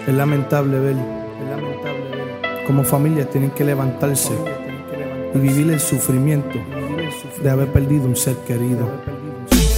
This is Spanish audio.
Es lamentable ver cómo familias tienen que levantarse y vivir el sufrimiento de haber perdido un ser querido.